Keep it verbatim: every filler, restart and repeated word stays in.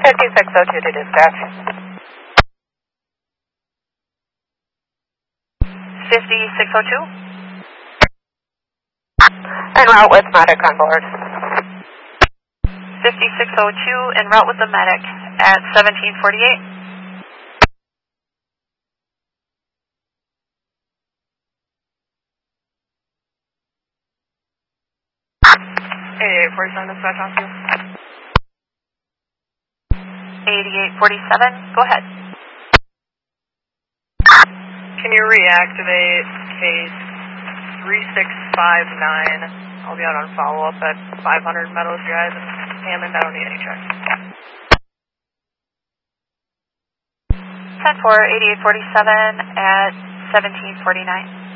fifty-six oh two to dispatch. fifty-six oh two. En route with medic on board. fifty-six oh two en route with the medic at seventeen forty-eight. eighty-eight forty-seven dispatch on you. eighty-eight forty-seven, go ahead. Can you reactivate case three six five nine? I'll be out on follow-up at five hundred Meadows Drive in Hammond. I don't need any checks. ten four, eighty-eight forty-seven at seventeen forty-nine.